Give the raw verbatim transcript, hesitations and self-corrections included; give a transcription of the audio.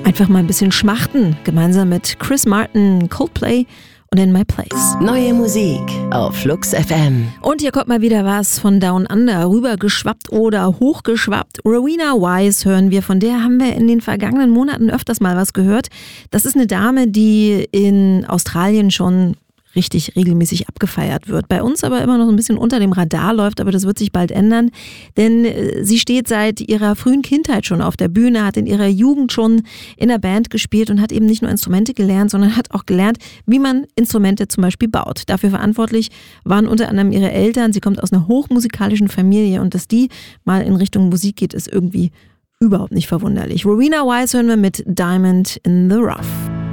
Einfach mal ein bisschen schmachten, gemeinsam mit Chris Martin, Coldplay und In My Place. Neue Musik auf Flux F M. Und hier kommt mal wieder was von Down Under, rübergeschwappt oder hochgeschwappt. Rowena Wise hören wir, von der haben wir in den vergangenen Monaten öfters mal was gehört. Das ist eine Dame, die in Australien schon richtig regelmäßig abgefeiert wird. Bei uns aber immer noch ein bisschen unter dem Radar läuft, aber das wird sich bald ändern, denn sie steht seit ihrer frühen Kindheit schon auf der Bühne, hat in ihrer Jugend schon in der Band gespielt und hat eben nicht nur Instrumente gelernt, sondern hat auch gelernt, wie man Instrumente zum Beispiel baut. Dafür verantwortlich waren unter anderem ihre Eltern. Sie kommt aus einer hochmusikalischen Familie und dass die mal in Richtung Musik geht, ist irgendwie überhaupt nicht verwunderlich. Rowena Wise hören wir mit Diamond in the Rough.